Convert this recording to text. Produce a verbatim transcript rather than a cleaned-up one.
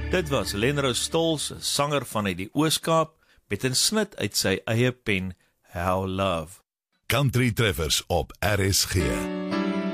Dit was Lenro Stols, 'n sanger vanuit die Oos-Kaap, met 'n snit uit sy eie pen, How Love. Country Treffers op R S G.